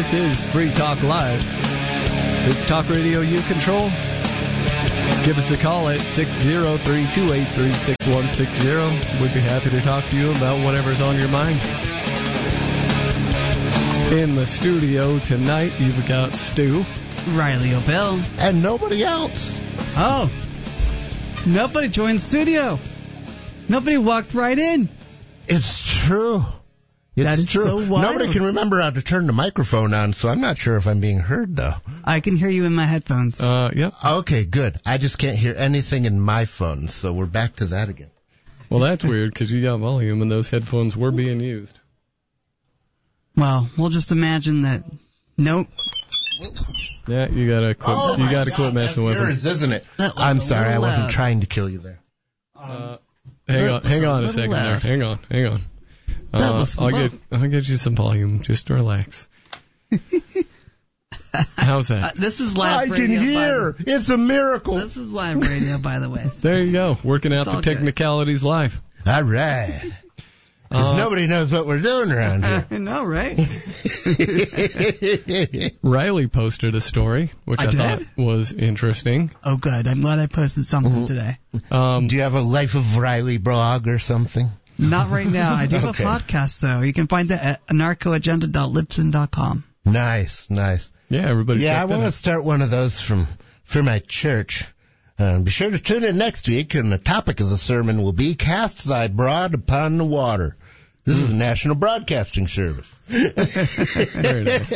This is Free Talk Live. It's talk radio you control. Give us a call at 603-283-6160. We'd be happy to talk to you about whatever's on your mind. In the studio tonight, you've got Stu, Riley O'Bell, and nobody else. Oh, nobody joined the studio. Nobody walked right in. It's true. It's true. So wild. Nobody can remember how to turn the microphone on, so I'm not sure if I'm being heard, though. I can hear you in my headphones. Yep. Okay, good. I just can't hear anything in my phone, so we're back to that again. Well, that's weird, because you got volume and those headphones were being used. Well, we'll just imagine that. Nope. Yeah, you gotta quit. Oh, you gotta quit messing with them. Yours, isn't it? I'm sorry, I wasn't trying to kill you there. Hang on a second there. Hang on. I'll get you some volume. Just relax. How's that? This is live I radio. can hear. It's a miracle. This is live radio, by the way. There you go. Working out the technicalities live. All right. Because nobody knows what we're doing around here. I know, right? Riley posted a story, which I thought was interesting. Oh, good. I'm glad I posted something today. Do you have a Life of Riley blog or something? Not right now. I do have a podcast, though. You can find that at anarchoagenda.libsyn.com. Nice. Yeah, everybody. Yeah, I want to start one of those for my church. Be sure to tune in next week, and the topic of the sermon will be Cast Thy Broad Upon the Water. This is the National Broadcasting Service. Very nice.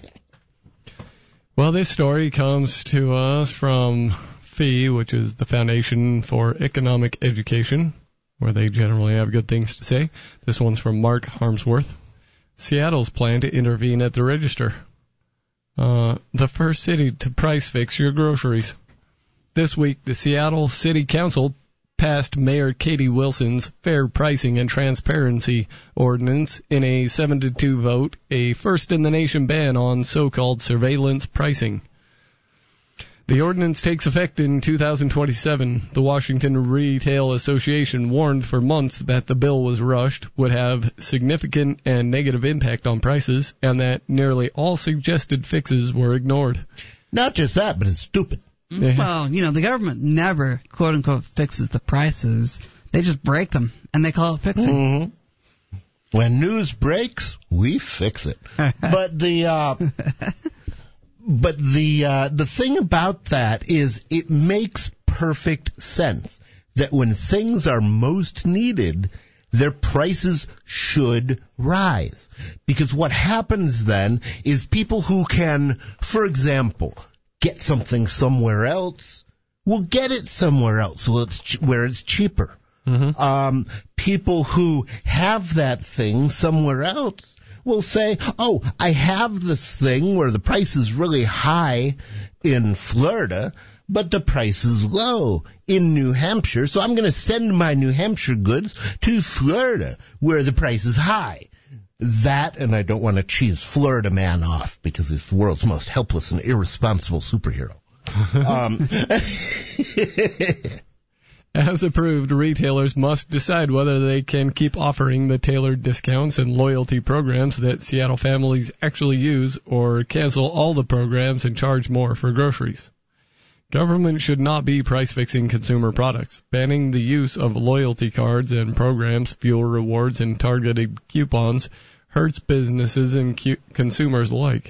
Well, this story comes to us from FEE, which is the Foundation for Economic Education, where they generally have good things to say. This one's from Mark Harmsworth. Seattle's plan to intervene at the register. The first city to price fix your groceries. This week, the Seattle City Council passed Mayor Katie Wilson's Fair Pricing and Transparency Ordinance in a 7-2 vote, a first-in-the-nation ban on so-called surveillance pricing. The ordinance takes effect in 2027. The Washington Retail Association warned for months that the bill was rushed, would have significant and negative impact on prices, and that nearly all suggested fixes were ignored. Not just that, but it's stupid. Well, the government never, quote-unquote, fixes the prices. They just break them, and they call it fixing. Mm-hmm. When news breaks, we fix it. But the thing about that is it makes perfect sense that when things are most needed, their prices should rise. Because what happens then is people who can, for example, get something somewhere else will get it somewhere else where it's cheaper. Mm-hmm. People who have that thing somewhere else will say, oh, I have this thing where the price is really high in Florida, but the price is low in New Hampshire, so I'm going to send my New Hampshire goods to Florida where the price is high. That, and I don't want to cheese Florida Man off because he's the world's most helpless and irresponsible superhero. As approved, retailers must decide whether they can keep offering the tailored discounts and loyalty programs that Seattle families actually use, or cancel all the programs and charge more for groceries. Government should not be price-fixing consumer products. Banning the use of loyalty cards and programs, fuel rewards, and targeted coupons hurts businesses and consumers alike.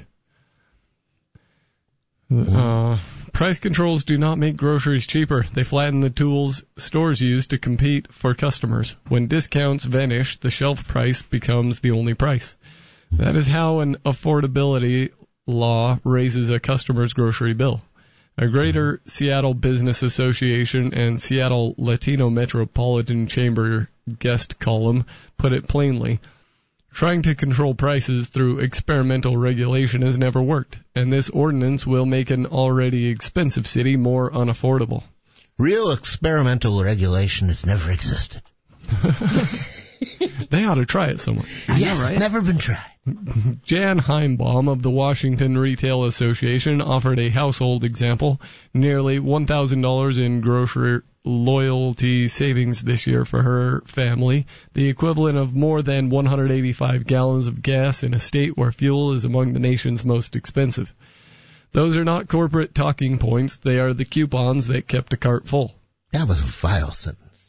Price controls do not make groceries cheaper. They flatten the tools stores use to compete for customers. When discounts vanish, the shelf price becomes the only price. That is how an affordability law raises a customer's grocery bill. A Greater Seattle Business Association and Seattle Latino Metropolitan Chamber guest column put it plainly. Trying to control prices through experimental regulation has never worked, and this ordinance will make an already expensive city more unaffordable. Real experimental regulation has never existed. They ought to try it somewhere. Yes, right? Never been tried. Jan Heimbaum of the Washington Retail Association offered a household example. Nearly $1,000 in grocery loyalty savings this year for her family, the equivalent of more than 185 gallons of gas in a state where fuel is among the nation's most expensive. Those are not corporate talking points. They are the coupons that kept a cart full. That was a vile sentence.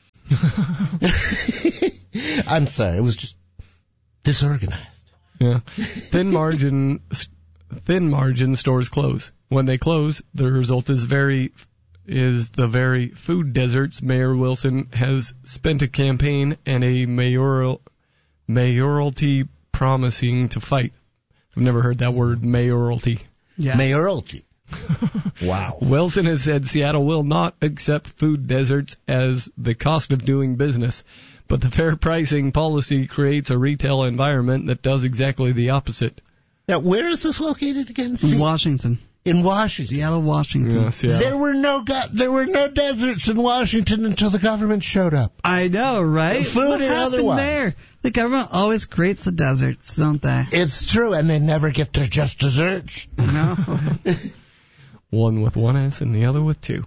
I'm sorry. It was just disorganized. Yeah. Thin margin stores close. When they close, the result is the very food deserts Mayor Wilson has spent a campaign and a mayoralty promising to fight. I've never heard that word, mayoralty. Yeah. Mayoralty. Wow. Wilson has said Seattle will not accept food deserts as the cost of doing business, but the fair pricing policy creates a retail environment that does exactly the opposite. Now, where is this located again? In Washington. In Washington. Seattle, Washington. Yeah, Seattle. There were no deserts in Washington until the government showed up. I know, right? Food what and happened otherwise. there? The government always creates the deserts, don't they? It's true, and they never get their just desserts. No. One with one S and the other with two.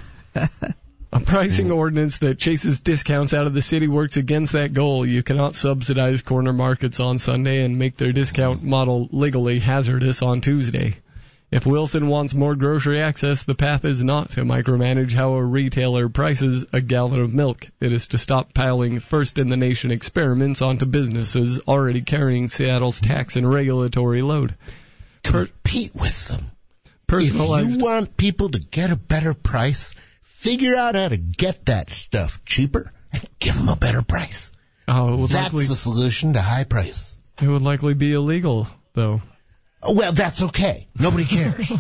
A pricing ordinance that chases discounts out of the city works against that goal. You cannot subsidize corner markets on Sunday and make their discount model legally hazardous on Tuesday. If Wilson wants more grocery access, the path is not to micromanage how a retailer prices a gallon of milk. It is to stop piling first-in-the-nation experiments onto businesses already carrying Seattle's tax and regulatory load. Compete with them. Personalized. If you want people to get a better price, figure out how to get that stuff cheaper and give them a better price. That's the solution to high price. It would likely be illegal, though. Oh, well, that's okay. Nobody cares.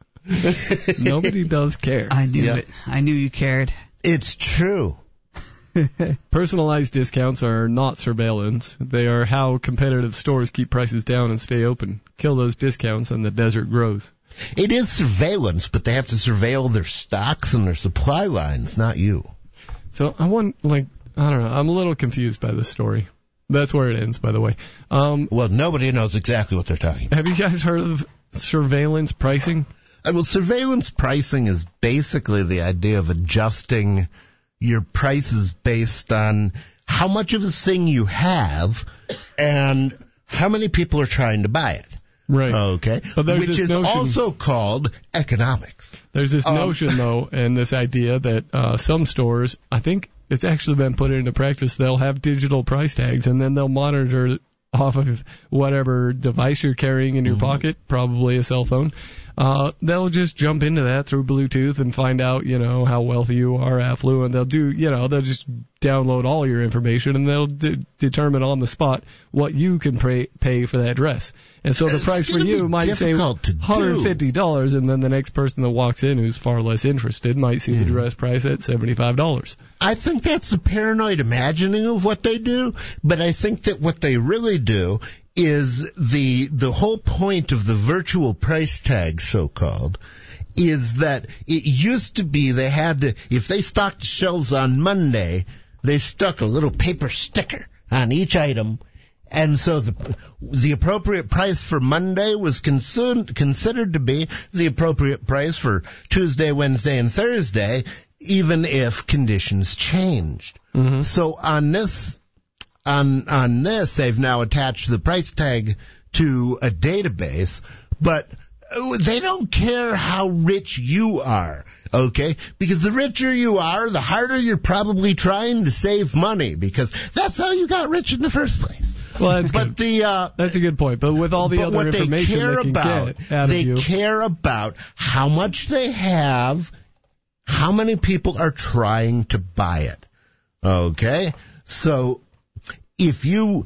Nobody does care. I knew it. I knew you cared. It's true. Personalized discounts are not surveillance. They are how competitive stores keep prices down and stay open. Kill those discounts and the desert grows. It is surveillance, but they have to surveil their stocks and their supply lines, not you. So I don't know. I'm a little confused by this story. That's where it ends, by the way. Well, nobody knows exactly what they're talking about. Have you guys heard of surveillance pricing? Well, surveillance pricing is basically the idea of adjusting your prices based on how much of a thing you have and how many people are trying to buy it. Right. Okay. Which is also called economics. There's this notion, though, and this idea that some stores, I think it's actually been put into practice, they'll have digital price tags, and then they'll monitor off of whatever device you're carrying in your pocket, probably a cell phone. They'll just jump into that through Bluetooth and find out, how wealthy you are, affluent. They'll they'll just download all your information, and they'll determine on the spot what you can pay for that dress. And so the price for you might say $150, and then the next person that walks in who's far less interested might see the dress price at $75. I think that's a paranoid imagining of what they do, but I think that what they really do is the whole point of the virtual price tag, so-called, is that it used to be they had to, if they stocked shelves on Monday, they stuck a little paper sticker on each item, and so the appropriate price for Monday was considered to be the appropriate price for Tuesday, Wednesday, and Thursday, even if conditions changed. Mm-hmm. So on this, they've now attached the price tag to a database, but they don't care how rich you are, okay? Because the richer you are, the harder you're probably trying to save money, because that's how you got rich in the first place. Well, that's a good point. But with all the other information they can get out of you, they care about how much they have, how many people are trying to buy it, okay? So if you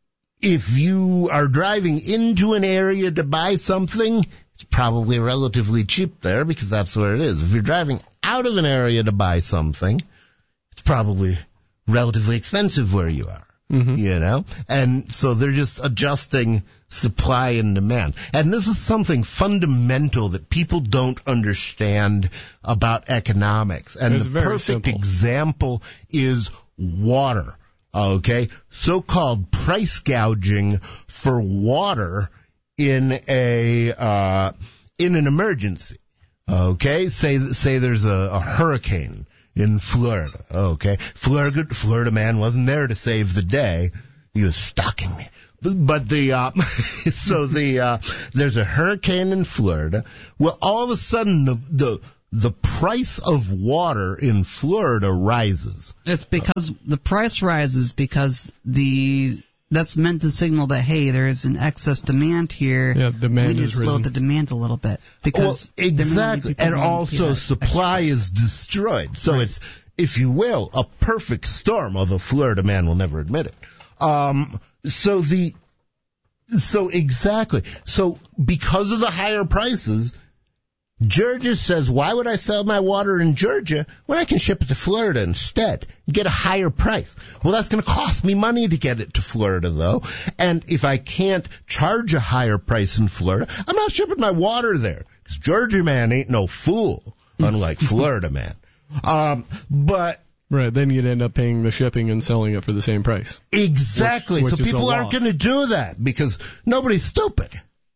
are driving into an area to buy something, it's probably relatively cheap there because that's where it is. If you're driving out of an area to buy something, it's probably relatively expensive where you are. Mm-hmm. And so they're just adjusting supply and demand. And this is something fundamental that people don't understand about economics. And the perfect example is water. Okay, so-called price gouging for water in an emergency. Okay, say there's a hurricane in Florida. Okay, Florida man wasn't there to save the day. He was stalking me. But there's a hurricane in Florida. Well, all of a sudden the price of water in Florida rises. It's because the price rises because that's meant to signal that, hey, there is an excess demand here. Yeah, demand we need to is slow risen. the demand a little bit. Because exactly. And also supply is destroyed. So it's, if you will, a perfect storm, although Florida man will never admit it. So exactly. So because of the higher prices, Georgia says, why would I sell my water in Georgia when I can ship it to Florida instead and get a higher price? Well, that's going to cost me money to get it to Florida, though. And if I can't charge a higher price in Florida, I'm not shipping my water there. Because Georgia man ain't no fool, unlike Florida man. But Right, then you'd end up paying the shipping and selling it for the same price. Exactly. Which So people aren't going to do that because nobody's stupid.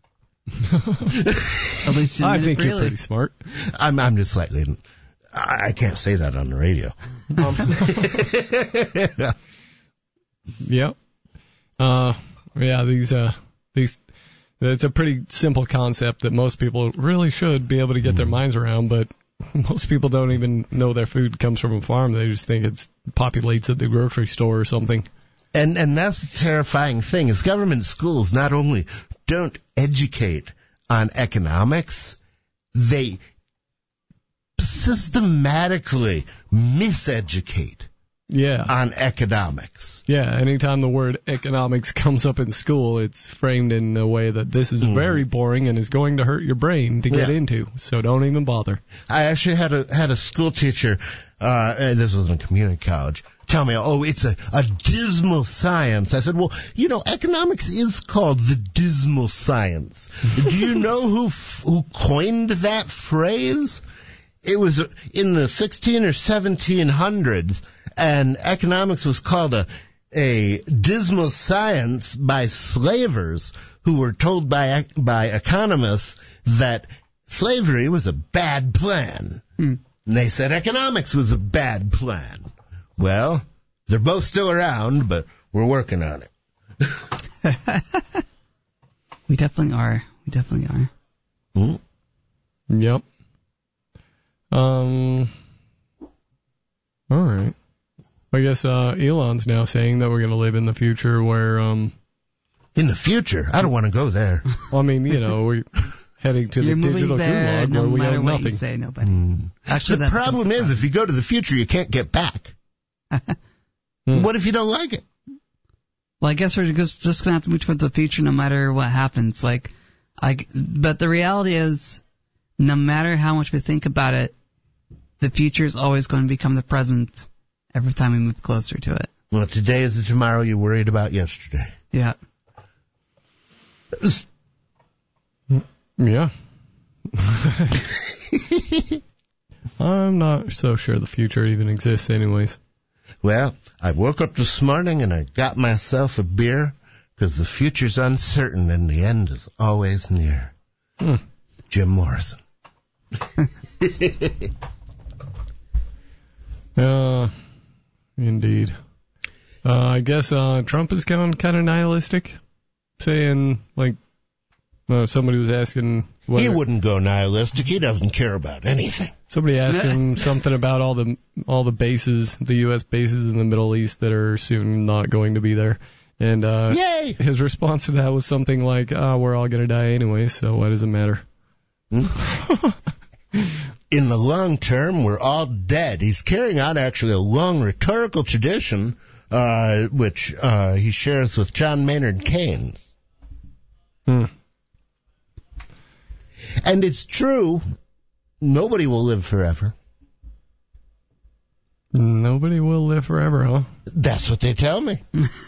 At least I think you're pretty smart. I'm just slightly. I can't say that on the radio. Yep. Yeah. These. It's a pretty simple concept that most people really should be able to get their minds around, but most people don't even know their food comes from a farm. They just think it populates at the grocery store or something. And that's the terrifying thing is government schools not only don't educate on economics, they systematically miseducate on economics. Yeah, anytime the word economics comes up in school, it's framed in a way that this is very boring and is going to hurt your brain to get into, so don't even bother. I actually had a school teacher, this was in a community college, tell me, it's a dismal science. I said, well, economics is called the dismal science. Do you know who coined that phrase? It was in the 16 or 1700s, and economics was called a dismal science by slavers who were told by economists that slavery was a bad plan. And they said economics was a bad plan. Well, they're both still around, but we're working on it. We definitely are. Yep. All right. I guess Elon's now saying that we're going to live in the future where in the future? I don't want to go there. Well, I mean, we're heading to the digital gulag where we own nothing. You say, nobody. Actually, the problem is if you go to the future, you can't get back. What if you don't like it? Well, I guess we're just going to have to move towards the future no matter what happens. But the reality is, no matter how much we think about it, the future is always going to become the present every time we move closer to it. Well, today is the tomorrow you worried about yesterday. Yeah. Yeah. I'm not so sure the future even exists anyways. Well, I woke up this morning and I got myself a beer because the future's uncertain and the end is always near. Jim Morrison. Indeed. I guess Trump is kind of nihilistic, saying somebody was asking. He wouldn't go nihilistic. He doesn't care about anything. Somebody asked him something about all the bases, the U.S. bases in the Middle East that are soon not going to be there. And Yay! His response to that was something like, we're all going to die anyway, so why does it matter? In the long term, we're all dead. He's carrying on actually a long rhetorical tradition, which he shares with John Maynard Keynes. And it's true, nobody will live forever. Nobody will live forever, huh? That's what they tell me.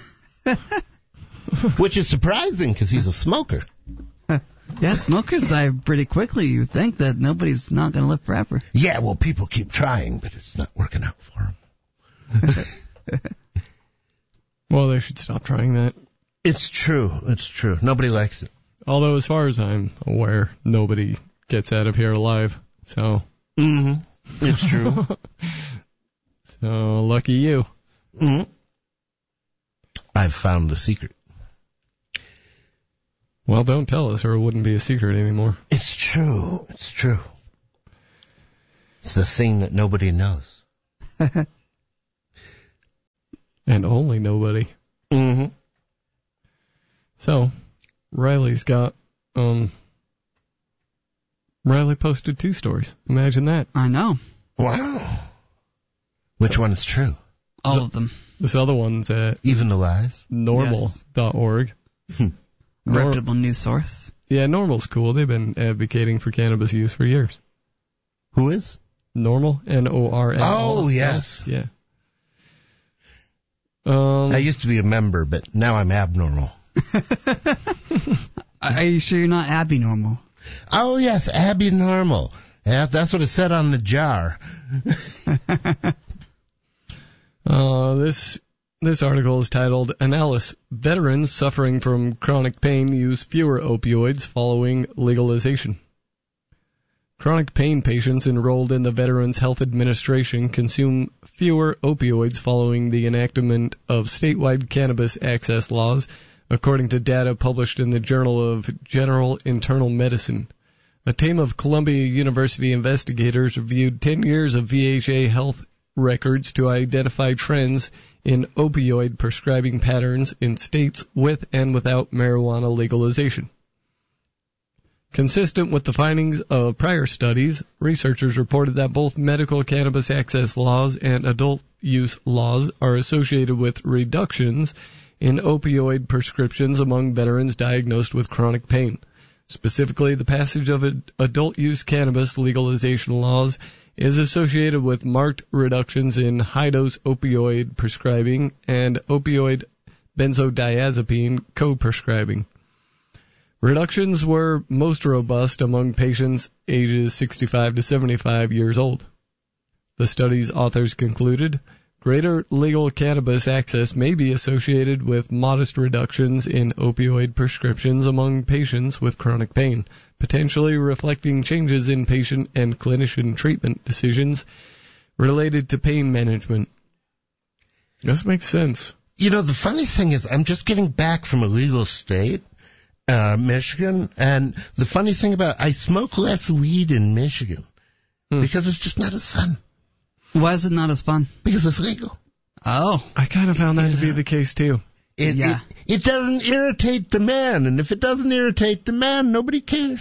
Which is surprising because he's a smoker. Yeah, smokers die pretty quickly. You think that nobody's not going to live forever. Yeah, well, people keep trying, but it's not working out for them. Well, they should stop trying that. It's true. It's true. Nobody likes it. Although, as far as I'm aware, nobody gets out of here alive. So. Mm-hmm. It's true. So, lucky you. Mm-hmm. I've found the secret. Well, don't tell us or it wouldn't be a secret anymore. It's true. It's true. It's the thing that nobody knows. And only nobody. Mm-hmm. So, Riley's got, Riley posted 2 stories. Imagine that. I know. Wow. Which one is true? All of them. This other one's at Even the lies? normal.org. Reputable news source. Yeah, Normal's cool. They've been advocating for cannabis use for years. Who is? Normal, N-O-R-M. Oh, yes. Yeah. I used to be a member, but now I'm abnormal. Are you sure you're not Abby Normal? Oh, yes, Abby Normal. Yeah, that's what it said on the jar. This article is titled, Analysis, Veterans Suffering from Chronic Pain Use Fewer Opioids Following Legalization. Chronic pain patients enrolled in the Veterans Health Administration consume fewer opioids following the enactment of statewide cannabis access laws, according to data published in the Journal of General Internal Medicine. A team of Columbia University investigators reviewed 10 years of VHA health records to identify trends in opioid prescribing patterns in states with and without marijuana legalization. Consistent with the findings of prior studies, researchers reported that both medical cannabis access laws and adult use laws are associated with reductions in opioid prescriptions among veterans diagnosed with chronic pain. Specifically, the passage of adult use cannabis legalization laws is associated with marked reductions in high-dose opioid prescribing and opioid benzodiazepine co-prescribing. Reductions were most robust among patients ages 65 to 75 years old. The study's authors concluded, greater legal cannabis access may be associated with modest reductions in opioid prescriptions among patients with chronic pain, potentially reflecting changes in patient and clinician treatment decisions related to pain management. This makes sense. You know, the funny thing is, I'm just getting back from a legal state, Michigan, and the funny thing about I smoke less weed in Michigan because it's just not as fun. Why is it not as fun? Because it's legal. Oh. I kind of found that to be the case, too. It doesn't irritate the man, and if it doesn't irritate the man, nobody cares.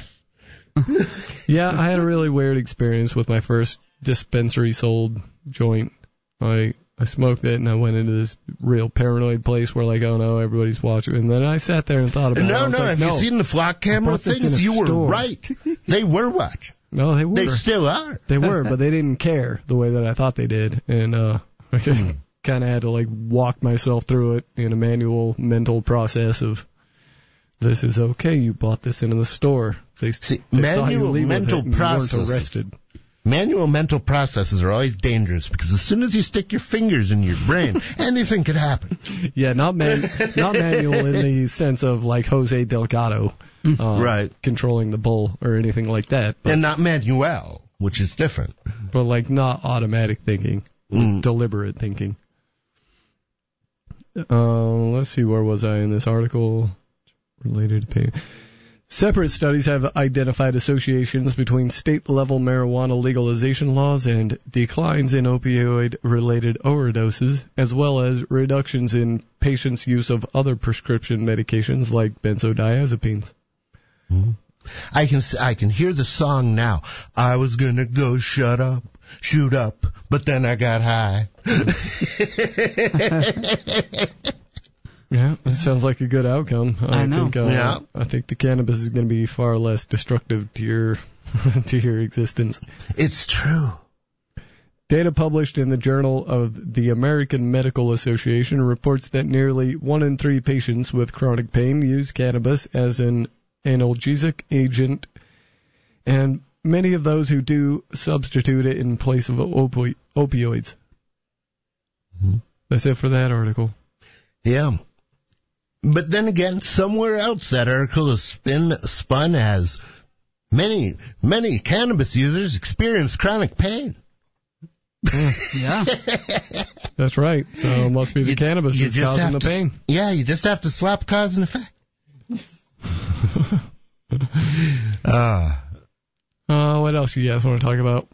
Yeah, I had a really weird experience with my first dispensary sold joint. I smoked it, and I went into this real paranoid place where, like, oh, no, everybody's watching. And then I sat there and thought about it. Have you seen the flock camera things? You were right. They were watching. No, they were. They still are. They were, but they didn't care the way that I thought they did. And I kind of had to, like, walk myself through it in a manual mental process of, this is okay, you bought this in the store. They manual mental processes. Arrested. Manual mental processes are always dangerous because as soon as you stick your fingers in your brain, anything could happen. Yeah, not manual in the sense of like Jose Delgado, right, controlling the bull or anything like that. But, and not manual, which is different. But like not automatic thinking, deliberate thinking. Let's see, where was I in this article related to pain? Separate studies have identified associations between state-level marijuana legalization laws and declines in opioid-related overdoses, as well as reductions in patients' use of other prescription medications like benzodiazepines. Mm-hmm. I can hear the song now. I was gonna go shoot up, but then I got high. Yeah, that sounds like a good outcome. I know. I think the cannabis is going to be far less destructive to your to your existence. It's true. Data published in the Journal of the American Medical Association reports that nearly 1 in 3 patients with chronic pain use cannabis as an analgesic agent, and many of those who do substitute it in place of opioids. Mm-hmm. That's it for that article. Yeah. But then again, somewhere else, that article is spun as many cannabis users experience chronic pain. Yeah. That's right. So it must be the cannabis that's causing the pain. Yeah, you just have to swap cause and effect. What else you guys want to talk about?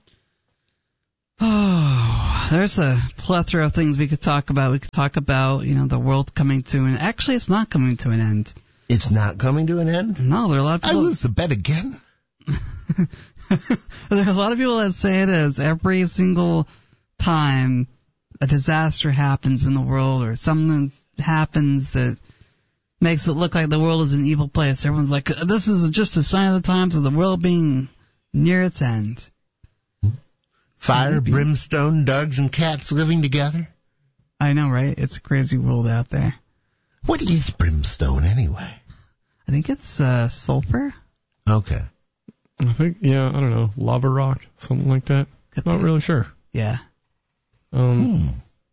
Oh, there's a plethora of things we could talk about. We could talk about, the world coming to an... Actually, it's not coming to an end. It's not coming to an end? No, there are a lot of people... I lose the bet again. There are a lot of people that say it as every single time a disaster happens in the world or something happens that makes it look like the world is an evil place. Everyone's like, this is just a sign of the times of the world being near its end. Fire, brimstone, dogs, and cats living together? I know, right? It's a crazy world out there. What is brimstone, anyway? I think it's sulfur. Okay. I think, I don't know, lava rock, something like that. Not really sure. Yeah. Now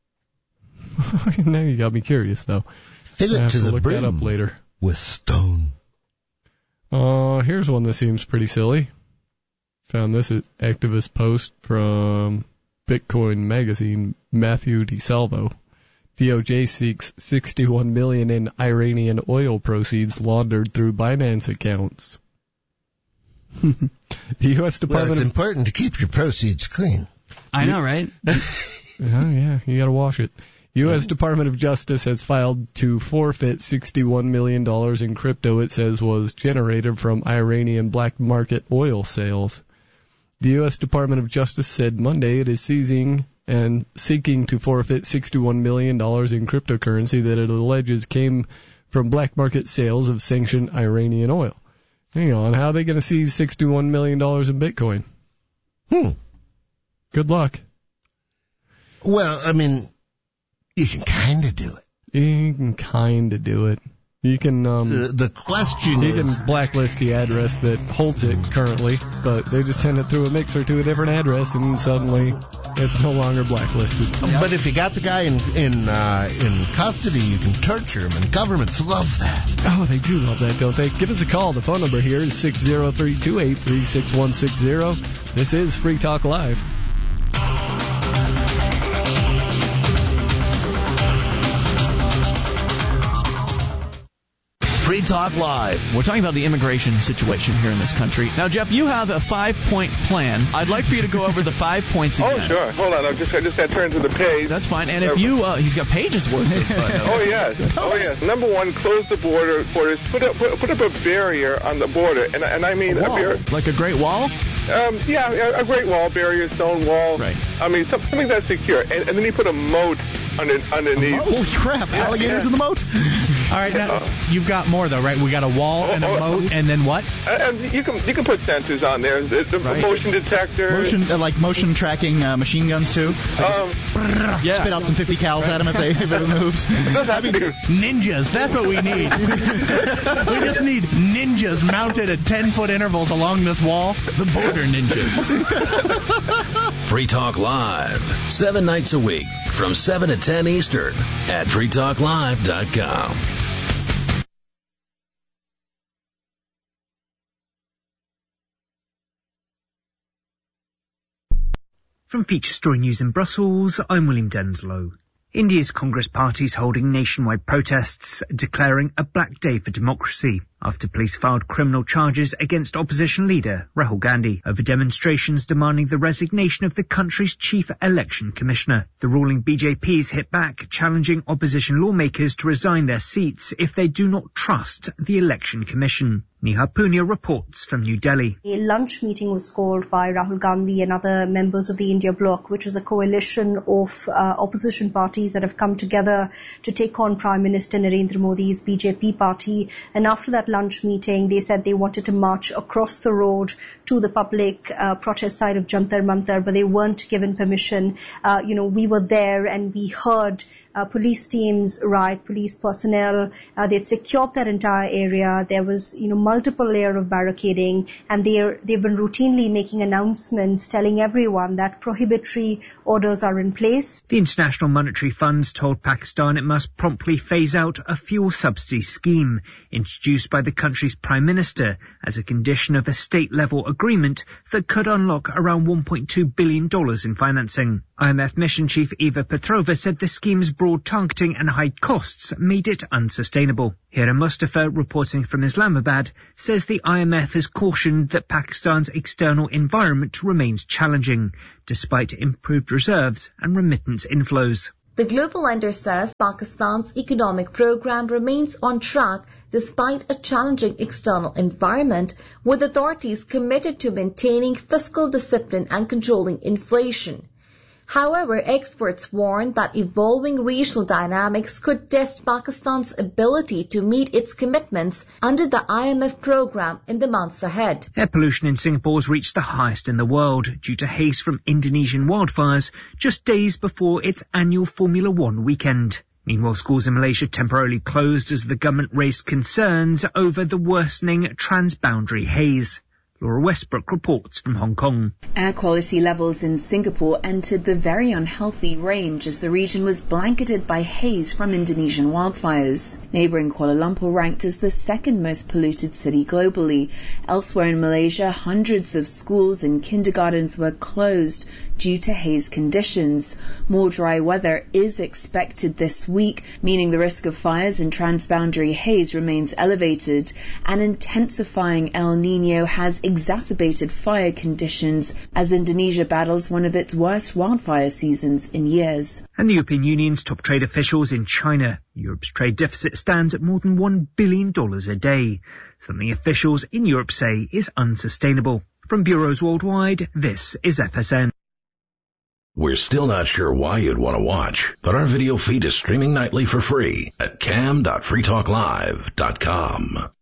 you got me curious, though. Fill it to the look brim that up later. with stone. Here's one that seems pretty silly. Found this activist post from Bitcoin Magazine, Matthew DeSalvo. DOJ seeks $61 million in Iranian oil proceeds laundered through Binance accounts. The U.S. Department Well, it's important to keep your proceeds clean. I know, right? Yeah, you gotta wash it. U.S. Department of Justice has filed to forfeit $61 million in crypto it says was generated from Iranian black market oil sales. The U.S. Department of Justice said Monday it is seizing and seeking to forfeit $61 million in cryptocurrency that it alleges came from black market sales of sanctioned Iranian oil. Hang on, how are they going to seize $61 million in Bitcoin? Good luck. Well, I mean, you can kind of do it. You can kind of do it. You can The question you is... can blacklist the address that holds it currently, but they just send it through a mixer to a different address, and suddenly it's no longer blacklisted. But if you got the guy in custody, you can torture him, and governments love that. Oh, they do love that, don't they? Give us a call. The phone number here is 603-283-6160. This is Free Talk Live. Free Talk Live. We're talking about the immigration situation here in this country. Now, Jeff, you have a 5-point plan. I'd like for you to go over the 5 points again. Oh, sure. Hold on. I just got to turn to the page. That's fine. And if you, he's got pages worth of Oh, yes. Oh, yes. Number one, close the borders. Put up a barrier on the border. And I mean a barrier. Like a Great Wall? Yeah, a Great Wall, barrier, stone wall. Right. I mean, something that's secure. And then you put a moat underneath. Holy crap. Alligators in the moat? All right, now, you've got more, though, right? We got a wall and a moat, and then what? And you can put sensors on there. The motion detector. Motion tracking machine guns, too? Yeah. Spit out some 50 cals at them if it moves. Ninjas, that's what we need. We just need ninjas mounted at 10-foot intervals along this wall. The border ninjas. Free Talk Live, 7 nights a week from 7 to 10 Eastern at freetalklive.com. From Feature Story News in Brussels, I'm William Denslow. India's Congress Party is holding nationwide protests, declaring a black day for democracy after police filed criminal charges against opposition leader Rahul Gandhi over demonstrations demanding the resignation of the country's chief election commissioner. The ruling BJP has hit back, challenging opposition lawmakers to resign their seats if they do not trust the election commission. Neha Punya reports from New Delhi. A lunch meeting was called by Rahul Gandhi and other members of the India Bloc, which is a coalition of opposition parties that have come together to take on Prime Minister Narendra Modi's BJP party. And after that lunch meeting. They said they wanted to march across the road to the public protest site of Jantar Mantar, but they weren't given permission. We were there and we heard police teams, police personnel. They'd secured that entire area. There was, multiple layer of barricading, and they've been routinely making announcements telling everyone that prohibitory orders are in place. The International Monetary Fund told Pakistan it must promptly phase out a fuel subsidy scheme introduced by the country's Prime Minister as a condition of a state-level agreement that could unlock around $1.2 billion in financing. IMF Mission Chief Eva Petrova said the scheme's broad targeting and high costs made it unsustainable. Hira Mustafa, reporting from Islamabad, says the IMF has cautioned that Pakistan's external environment remains challenging, despite improved reserves and remittance inflows. The global lender says Pakistan's economic program remains on track despite a challenging external environment, with authorities committed to maintaining fiscal discipline and controlling inflation. However, experts warn that evolving regional dynamics could test Pakistan's ability to meet its commitments under the IMF program in the months ahead. Air pollution in Singapore has reached the highest in the world due to haze from Indonesian wildfires just days before its annual Formula One weekend. Meanwhile, schools in Malaysia temporarily closed as the government raised concerns over the worsening transboundary haze. Laura Westbrook reports from Hong Kong. Air quality levels in Singapore entered the very unhealthy range as the region was blanketed by haze from Indonesian wildfires. Neighbouring Kuala Lumpur ranked as the second most polluted city globally. Elsewhere in Malaysia, hundreds of schools and kindergartens were closed due to haze conditions. More dry weather is expected this week, meaning the risk of fires in transboundary haze remains elevated. An intensifying El Niño has exacerbated fire conditions as Indonesia battles one of its worst wildfire seasons in years. And the European Union's top trade officials in China. Europe's trade deficit stands at more than $1 billion a day, something officials in Europe say is unsustainable. From bureaus worldwide, this is FSN. We're still not sure why you'd want to watch, but our video feed is streaming nightly for free at cam.freetalklive.com.